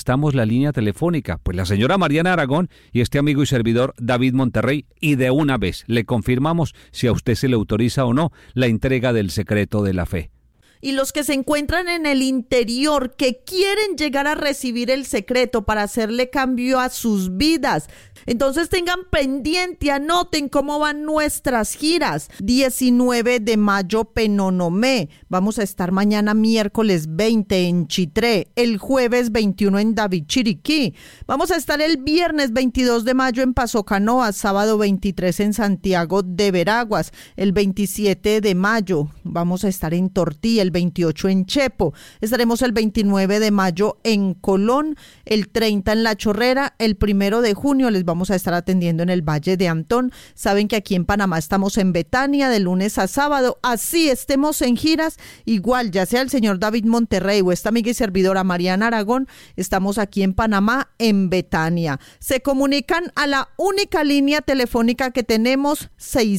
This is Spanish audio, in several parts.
prestamos la línea telefónica, pues la señora Mariana Aragón y este amigo y servidor David Monterrey, y de una vez le confirmamos si a usted se le autoriza o no la entrega del secreto de la fe. Y los que se encuentran en el interior, que quieren llegar a recibir el secreto para hacerle cambio a sus vidas. Entonces tengan pendiente, anoten cómo van nuestras giras. 19 de mayo, Penonomé. Vamos a estar mañana miércoles 20 en Chitré, el jueves 21 en David Chiriquí. Vamos a estar el viernes 22 de mayo en Paso Canoa, sábado 23 en Santiago de Veraguas, el 27 de mayo vamos a estar en Tortilla, el 28 en Chepo, estaremos el 29 de mayo en Colón, el 30 en La Chorrera, el 1 de junio les vamos a estar atendiendo en el Valle de Antón. Saben que aquí en Panamá estamos en Betania de lunes a sábado, así estemos en giras, igual ya sea el señor David Monterrey o esta amiga y servidora Mariana Aragón, estamos aquí en Panamá en Betania. Se comunican a la única línea telefónica que tenemos,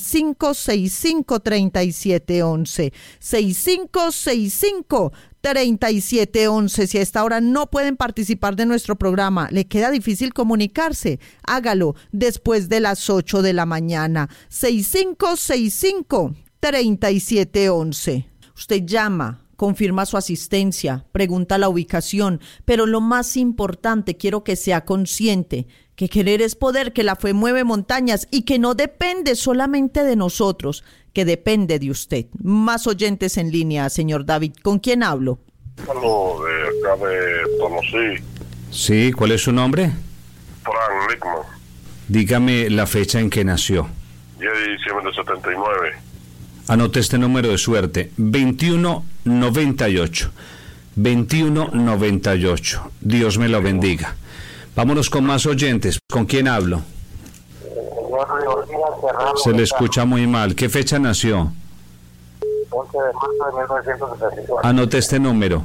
6565-3711, 6565-3711. Si a esta hora no pueden participar de nuestro programa, le queda difícil comunicarse, hágalo después de las 8 de la mañana. 6565-3711. Usted llama, confirma su asistencia, pregunta la ubicación, pero lo más importante, quiero que sea consciente que querer es poder, que la fe mueve montañas y que no depende solamente de nosotros, que depende de usted. Más oyentes en línea, señor David. ¿Con quién hablo? Aló, de acá de Tonosí. Sí, ¿cuál es su nombre? Frank Lickman. Dígame la fecha en que nació. 10 de diciembre del 79. Anote este número de suerte, 2198. 2198. Dios me lo bendiga. Vámonos con más oyentes. ¿Con quién hablo? Se le escucha muy mal. ¿Qué fecha nació? 11 de marzo de 1964. Anote este número,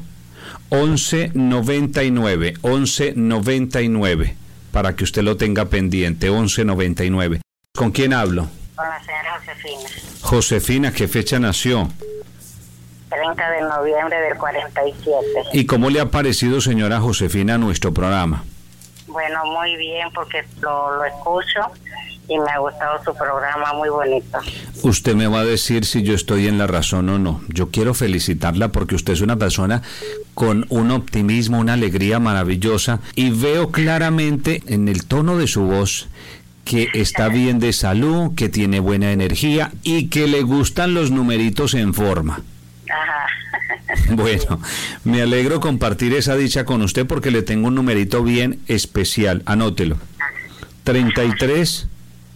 1199. 1199. Para que usted lo tenga pendiente, 1199. ¿Con quién hablo? Con la señora Josefina. Josefina, ¿qué fecha nació? 30 de noviembre del 47. ¿Y cómo le ha parecido, señora Josefina, nuestro programa? Bueno, muy bien, porque lo escucho y me ha gustado su programa, muy bonito. Usted me va a decir si yo estoy en la razón o no. Yo quiero felicitarla porque usted es una persona con un optimismo, una alegría maravillosa, y veo claramente en el tono de su voz que está bien de salud, que tiene buena energía y que le gustan los numeritos en forma. Ajá. Bueno, me alegro compartir esa dicha con usted porque le tengo un numerito bien especial. Anótelo. 33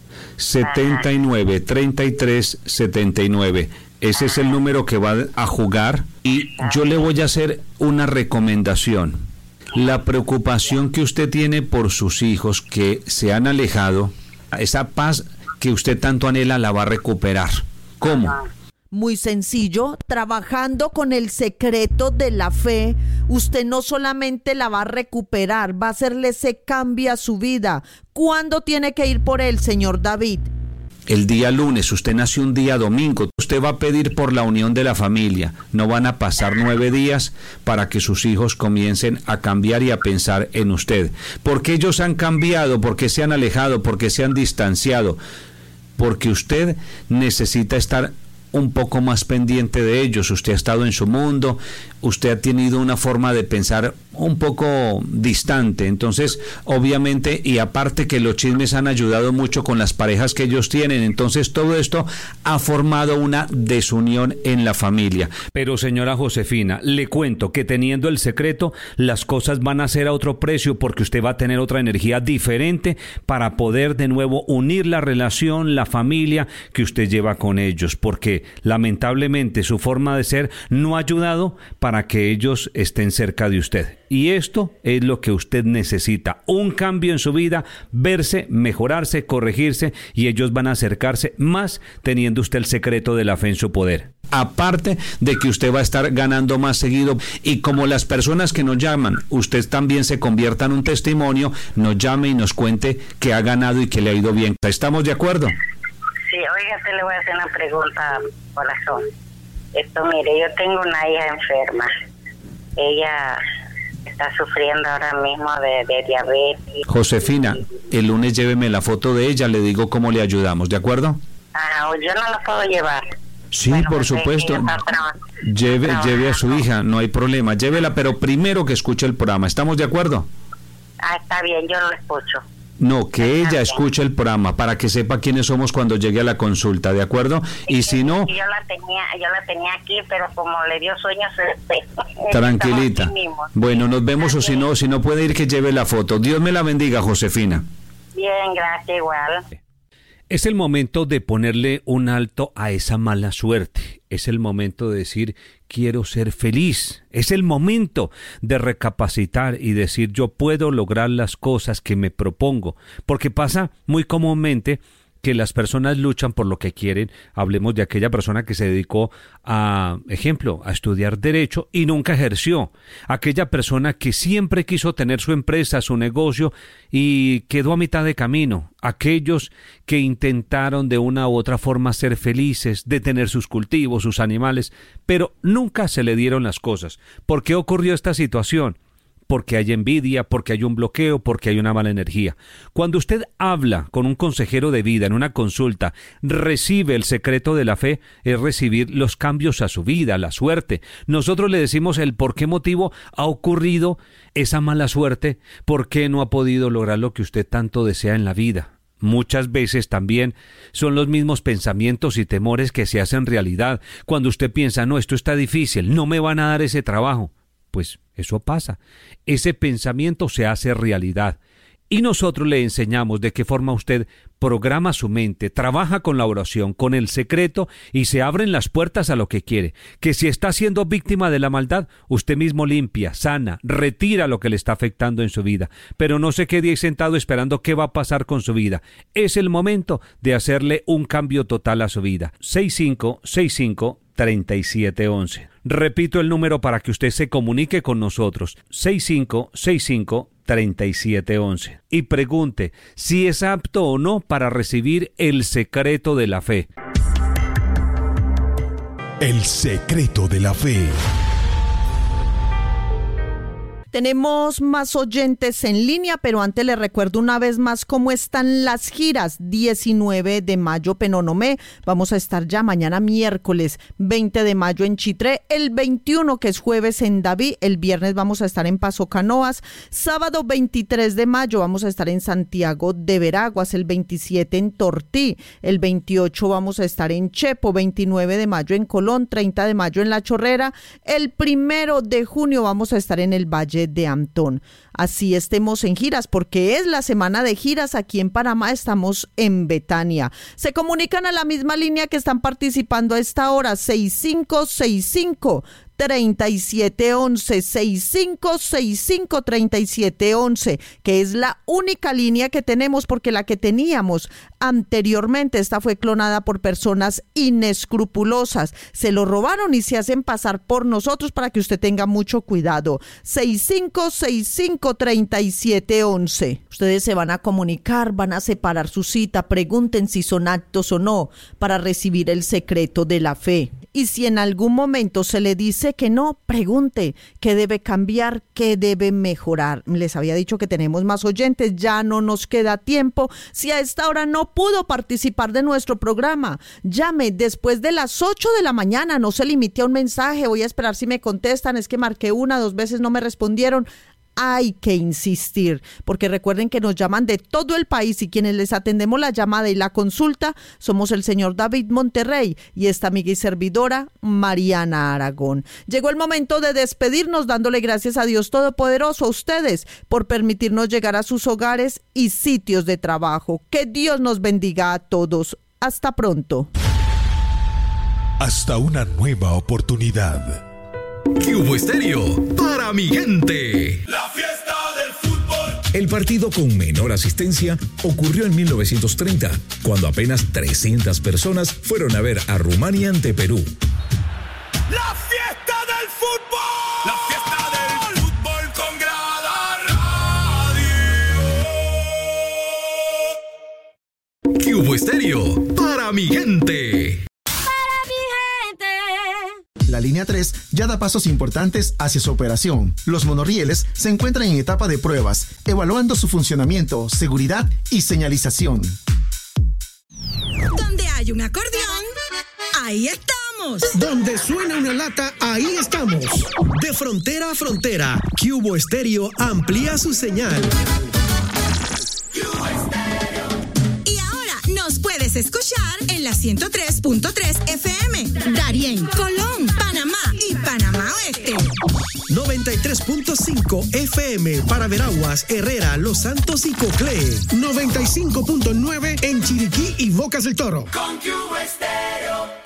79, 33 79. Ese es el número que va a jugar y yo le voy a hacer una recomendación. La preocupación que usted tiene por sus hijos que se han alejado, esa paz que usted tanto anhela la va a recuperar. ¿Cómo? Muy sencillo, trabajando con el secreto de la fe, usted no solamente la va a recuperar, va a hacerle ese cambio a su vida. ¿Cuándo tiene que ir por él, señor David? El día lunes, usted nació un día domingo, usted va a pedir por la unión de la familia. No van a pasar 9 días para que sus hijos comiencen a cambiar y a pensar en usted. ¿Por qué ellos han cambiado? ¿Por qué se han alejado? ¿Por qué se han distanciado? Porque usted necesita estar un poco más pendiente de ellos. Usted ha estado en su mundo, usted ha tenido una forma de pensar un poco distante, entonces obviamente, y aparte que los chismes han ayudado mucho con las parejas que ellos tienen, entonces todo esto ha formado una desunión en la familia. Pero señora Josefina, le cuento que teniendo el secreto, las cosas van a ser a otro precio porque usted va a tener otra energía diferente para poder de nuevo unir la relación, la familia que usted lleva con ellos, porque lamentablemente su forma de ser no ha ayudado para que ellos estén cerca de usted. Y esto es lo que usted necesita, un cambio en su vida, verse, mejorarse, corregirse, y ellos van a acercarse más teniendo usted el secreto de la fe en su poder. Aparte de que usted va a estar ganando más seguido, y como las personas que nos llaman, usted también se convierta en un testimonio, nos llame y nos cuente que ha ganado y que le ha ido bien. ¿Estamos de acuerdo? Sí, oiga, te le voy a hacer una pregunta, corazón. Mire, yo tengo una hija enferma. Ella está sufriendo ahora mismo de diabetes. Josefina, el lunes lléveme la foto de ella, le digo cómo le ayudamos, ¿de acuerdo? Yo no la puedo llevar. Sí, Bueno, por supuesto. Lleve a su hija, no hay problema. Llévela, pero primero que escuche el programa. ¿Estamos de acuerdo? Está bien, yo lo escucho. No, que Está ella bien. escuche el programa para que sepa quiénes somos cuando llegue a la consulta, ¿de acuerdo? Y si no, Yo la tenía aquí, pero como le dio sueño, tranquilita. estamos aquí mismo. Bueno, nos vemos o Está bien. si no puede ir, que lleve la foto. Dios me la bendiga, Josefina. Bien, gracias, igual. Es el momento de ponerle un alto a esa mala suerte. Es el momento de decir, quiero ser feliz. Es el momento de recapacitar y decir, yo puedo lograr las cosas que me propongo. Porque pasa muy comúnmente que las personas luchan por lo que quieren. Hablemos de aquella persona que se dedicó a estudiar derecho y nunca ejerció. Aquella persona que siempre quiso tener su empresa, su negocio y quedó a mitad de camino. Aquellos que intentaron de una u otra forma ser felices, de tener sus cultivos, sus animales, pero nunca se le dieron las cosas. ¿Por qué ocurrió esta situación? Porque hay envidia, porque hay un bloqueo, porque hay una mala energía. Cuando usted habla con un consejero de vida en una consulta, recibe el secreto de la fe, es recibir los cambios a su vida, la suerte. Nosotros le decimos el por qué motivo ha ocurrido esa mala suerte, por qué no ha podido lograr lo que usted tanto desea en la vida. Muchas veces también son los mismos pensamientos y temores que se hacen realidad. Cuando usted piensa, no, esto está difícil, no me van a dar ese trabajo. Pues eso pasa. Ese pensamiento se hace realidad. Y nosotros le enseñamos de qué forma usted programa su mente, trabaja con la oración, con el secreto y se abren las puertas a lo que quiere. Que si está siendo víctima de la maldad, usted mismo limpia, sana, retira lo que le está afectando en su vida. Pero no se quede ahí sentado esperando qué va a pasar con su vida. Es el momento de hacerle un cambio total a su vida. 6565-3711. Repito el número para que usted se comunique con nosotros. 6565-3711. Y pregunte si es apto o no para recibir el secreto de la fe. El secreto de la fe. Tenemos más oyentes en línea, pero antes les recuerdo una vez más cómo están las giras. 19 de mayo, Penonomé. Vamos a estar ya mañana miércoles 20 de mayo en Chitré. El 21, que es jueves, en Daví. El viernes vamos a estar en Paso Canoas. Sábado 23 de mayo vamos a estar en Santiago de Veraguas. El 27 en Tortí. El 28 vamos a estar en Chepo. 29 de mayo en Colón. 30 de mayo en La Chorrera. El 1 de junio vamos a estar en el Valle de Antón. Así estemos en giras, porque es la semana de giras. Aquí en Panamá estamos en Betania. Se comunican a la misma línea que están participando a esta hora, 6565-3711, 6565-3711, que es la única línea que tenemos, porque la que teníamos anteriormente, esta fue clonada por personas inescrupulosas. Se lo robaron y se hacen pasar por nosotros, para que usted tenga mucho cuidado. 6565-3711. Ustedes se van a comunicar, van a separar su cita, pregunten si son aptos o no para recibir el secreto de la fe. Y si en algún momento se le dice que no, pregunte qué debe cambiar, qué debe mejorar. Les había dicho que tenemos más oyentes, ya no nos queda tiempo. Si a esta hora no pudo participar de nuestro programa, llame después de las 8 de la mañana, no se limite a un mensaje, voy a esperar si me contestan, es que marqué 1, 2 veces, no me respondieron. Hay que insistir, porque recuerden que nos llaman de todo el país y quienes les atendemos la llamada y la consulta somos el señor David Monterrey y esta amiga y servidora Mariana Aragón. Llegó el momento de despedirnos, dándole gracias a Dios Todopoderoso, a ustedes, por permitirnos llegar a sus hogares y sitios de trabajo. Que Dios nos bendiga a todos. Hasta pronto. Hasta una nueva oportunidad. Cubo Estéreo, para mi gente. La fiesta del fútbol. El partido con menor asistencia ocurrió en 1930, cuando apenas 300 personas fueron a ver a Rumania ante Perú. La fiesta del fútbol. La fiesta del fútbol con Grada Radio. Cubo Estéreo, para mi gente. La línea línea 3 ya da pasos importantes hacia su operación. Los monorrieles se encuentran en etapa de pruebas, evaluando su funcionamiento, seguridad y señalización. Donde hay un acordeón, ahí estamos. Donde suena una lata, ahí estamos. De frontera a frontera, Cubo Estéreo amplía su señal. Y ahora nos puedes escuchar en la 103.3 FM, Darién, Colón, Panamá y Panamá Oeste. 93.5 FM para Veraguas, Herrera, Los Santos y Coclé. 95.9 en Chiriquí y Bocas del Toro. Con Cubo Estéreo.